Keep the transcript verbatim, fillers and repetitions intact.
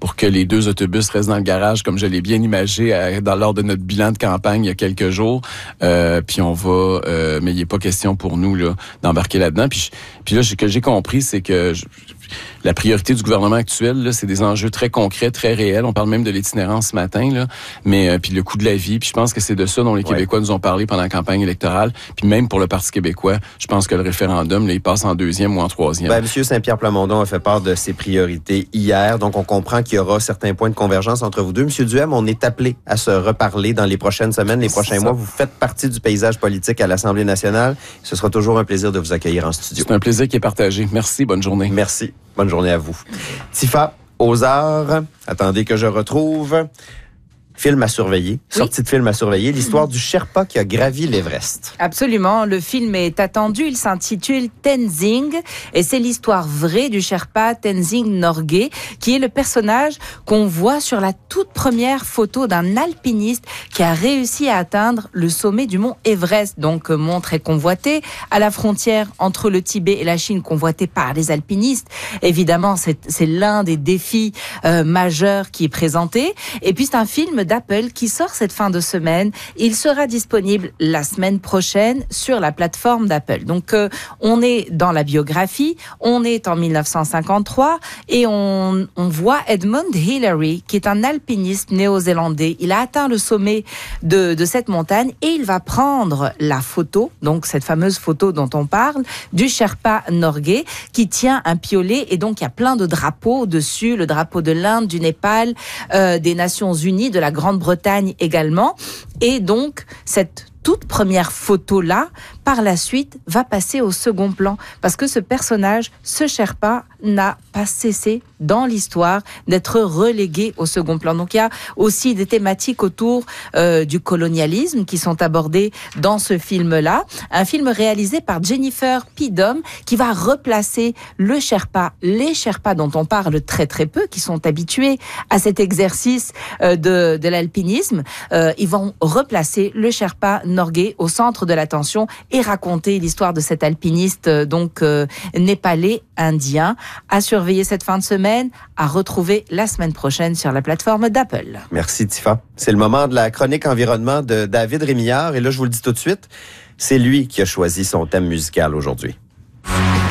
pour que les deux autobus restent dans le garage, comme je l'ai bien imagé à, dans, lors de notre bilan de campagne il y a quelques jours. Euh, puis on va, euh, mais il n'est pas question pour nous là d'embarquer là-dedans. Puis, puis là, ce que j'ai compris, c'est que je, la priorité du gouvernement actuel, là, c'est des enjeux très concrets, très réels. On parle même de l'itinérance ce matin, là, mais euh, puis le coût de la vie. Puis je pense que c'est de ça dont les Québécois ouais. nous ont parlé pendant la campagne électorale. Puis même pour le Parti québécois, je pense que le référendum, là, il passe en deuxième ou en troisième. Ben, M. Saint-Pierre Plamondon a fait part de ses priorités hier, donc on comprend qu'il y aura certains points de convergence entre vous deux. M. Duhem, on est appelé à se reparler dans les prochaines semaines, les prochains mois. Vous faites partie du paysage politique à l'Assemblée nationale. Ce sera toujours un plaisir de vous accueillir en studio. C'est un plaisir qui est partagé. Merci, bonne journée. Merci. Bonne journée à vous. Tifa, aux arts, attendez que je retrouve. Film à surveiller, oui. Sortie de film à surveiller, l'histoire du Sherpa qui a gravi l'Everest. Absolument, le film est attendu, il s'intitule Tenzing et c'est l'histoire vraie du Sherpa Tenzing Norgay qui est le personnage qu'on voit sur la toute première photo d'un alpiniste qui a réussi à atteindre le sommet du mont Everest, donc mont très convoité, à la frontière entre le Tibet et la Chine, convoité par les alpinistes. Évidemment, c'est, c'est l'un des défis euh, majeurs qui est présenté. Et puis c'est un film d'Apple qui sort cette fin de semaine. Il sera disponible la semaine prochaine sur la plateforme d'Apple. Donc, euh, on est dans la biographie, on est en mille neuf cent cinquante-trois et on, on voit Edmund Hillary, qui est un alpiniste néo-zélandais. Il a atteint le sommet de, de cette montagne et il va prendre la photo, donc cette fameuse photo dont on parle, du Sherpa Norgay, qui tient un piolet et donc il y a plein de drapeaux dessus, le drapeau de l'Inde, du Népal, euh, des Nations Unies, de la Grande-Bretagne également. Et donc, cette toute première photo-là, par la suite, va passer au second plan. Parce que ce personnage, ce Sherpa, n'a pas cessé dans l'histoire d'être relégué au second plan. Donc il y a aussi des thématiques autour euh, du colonialisme qui sont abordées dans ce film-là. Un film réalisé par Jennifer Pidom qui va replacer le Sherpa, les Sherpas dont on parle très très peu, qui sont habitués à cet exercice euh, de, de l'alpinisme. Euh, ils vont replacer le Sherpa Norgay au centre de l'attention et raconter l'histoire de cet alpiniste euh, donc euh, népalais indien. À surveiller cette fin de semaine, à retrouver la semaine prochaine sur la plateforme d'Apple. Merci Tifa. C'est le moment de la chronique environnement de David Rémillard et là je vous le dis tout de suite, c'est lui qui a choisi son thème musical aujourd'hui.